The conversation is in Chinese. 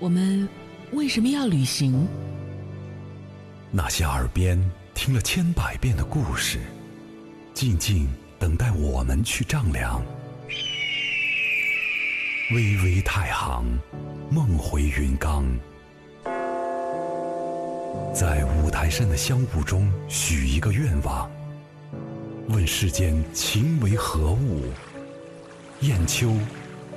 我们为什么要旅行？ 那些耳边听了千百遍的故事，静静等待我们去丈量。巍巍太行，梦回云冈。在五台山的香雾中许一个愿望，问世间情为何物？雁丘